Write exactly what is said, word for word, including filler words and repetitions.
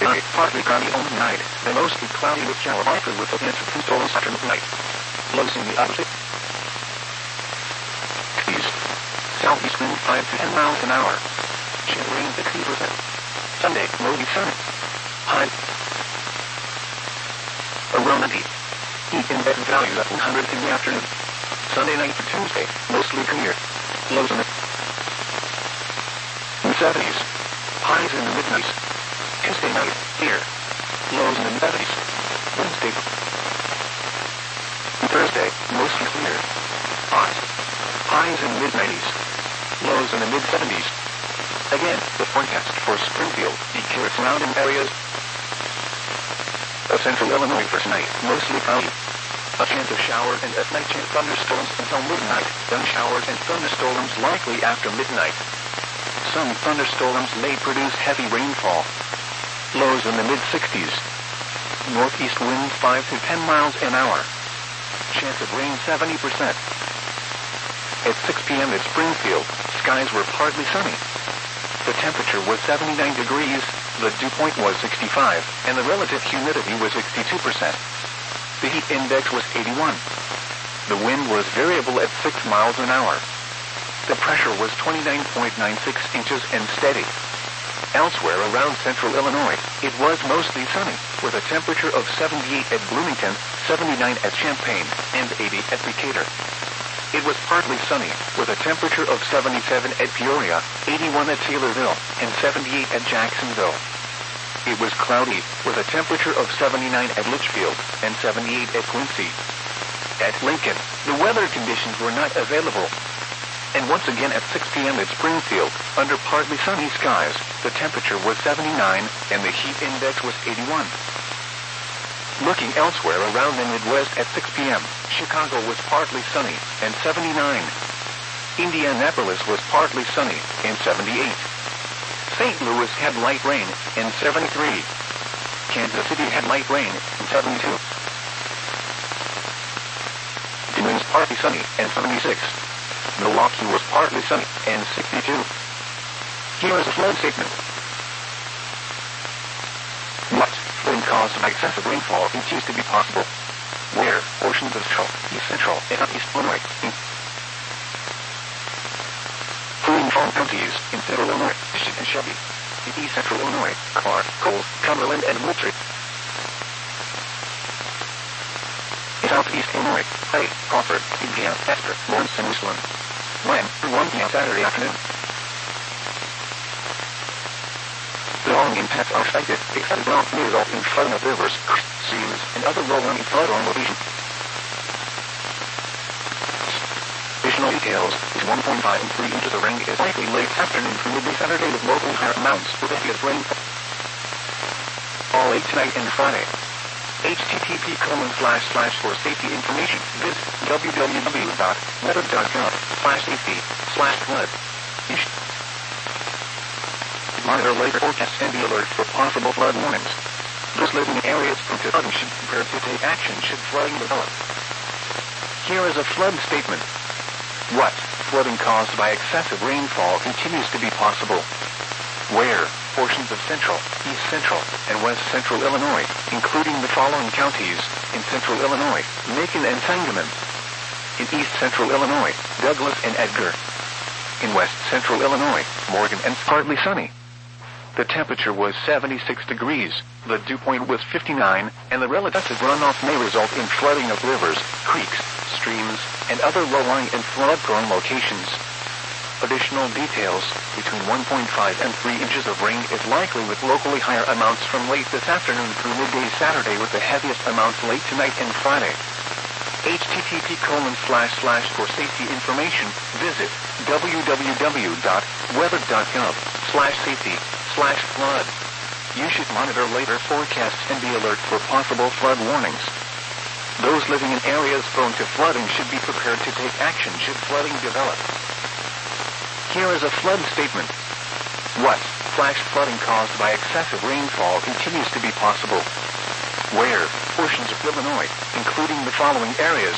Thursday, partly cloudy overnight, then mostly cloudy with shower likely with a chance of thunderstorms after midnight. Lows in the upper sixties. Southeast wind five to ten miles an hour. Chance of rain sixty percent. Sunday, mostly sunny. High around ninety. Heat index values at one hundred in the afternoon. Sunday night to Tuesday, mostly clear. Lows in the seventies. Highs in the mid-nineties. Tuesday night, clear. Lows in the seventies. Wednesday. Thursday, mostly clear. Highs. Highs in the mid-nineties. Lows in the mid-seventies. Again, the forecast for Springfield, Decatur surrounding areas of central Illinois first night, mostly cloudy. A chance of shower and at night chance thunderstorms until midnight, then showers and thunderstorms likely after midnight. Some thunderstorms may produce heavy rainfall. Lows in the mid-sixties. Northeast winds five to ten miles an hour. Chance of rain seventy percent. At six p.m. at Springfield, skies were partly sunny. The temperature was seventy-nine degrees, the dew point was sixty-five, and the relative humidity was sixty-two percent. The heat index was eighty-one. The wind was variable at six miles an hour. The pressure was twenty-nine point nine six inches and steady. Elsewhere around central Illinois, it was mostly sunny, with a temperature of seventy-eight at Bloomington, seventy-nine at Champaign, and eighty at Decatur. It was partly sunny, with a temperature of seventy-seven at Peoria, eighty-one at Taylorville, and seventy-eight at Jacksonville. It was cloudy, with a temperature of seventy-nine at Litchfield, and seventy-eight at Quincy. At Lincoln, the weather conditions were not available. And once again at six p.m. at Springfield, under partly sunny skies, the temperature was seventy-nine, and the heat index was eighty-one. Looking elsewhere around the Midwest at six p.m., Chicago was partly sunny, and seventy-nine. Indianapolis was partly sunny, and seventy-eight. Saint Louis had light rain, and seventy-three. Kansas City had light rain, and seventy-two. Des Moines partly sunny, and seventy-six. Milwaukee was partly sunny, and sixty-two. Here is a flood statement. What? Wind caused by excessive rainfall continues to be possible. Where? Portions of Central, East Central, and East Illinois. Including all counties in Central Illinois, Michigan and Shelby. In East Central Illinois, Clark, Cole, Cumberland, and Moultrie. In Southeast Illinois, Clay, Crawford, Indiana, Esther, Lawrence, and Westland. When? one p.m. Saturday afternoon. The following impacts are expected. Excessive runoff may result in flooding of rivers, streams, and other low-lying flood on location. Additional details is one point five and three inches of rain is likely late afternoon through midday Saturday with locally higher amounts with heaviest rainfall. All late tonight and Friday. http colon slash slash for safety information. Visit www.weather.gov slash safety slash flood. You should monitor later forecasts and be alert for possible flood warnings. Those living in areas prone to flooding should prepare to take action should flooding develop. Here is a flood statement. What? Flooding caused by excessive rainfall continues to be possible. Where? Portions of central, east central, and west central Illinois, including the following counties, in central Illinois, Macon and Sangamon. In east central Illinois, Douglas and Edgar. In west central Illinois, Morgan and partly sunny. The temperature was seventy-six degrees, the dew point was fifty-nine, and the relative runoff may result in flooding of rivers, creeks, streams, and other low-lying and flood-prone locations. Additional details, between one point five and three inches of rain is likely with locally higher amounts from late this afternoon through midday Saturday with the heaviest amounts late tonight and Friday. http colon slash slash for safety information, visit www.weather.gov slash safety slash flood. You should monitor later forecasts and be alert for possible flood warnings. Those living in areas prone to flooding should be prepared to take action should flooding develop. Here is a flood statement. What? Flash flooding caused by excessive rainfall continues to be possible. Where? Portions of Illinois, including the following areas,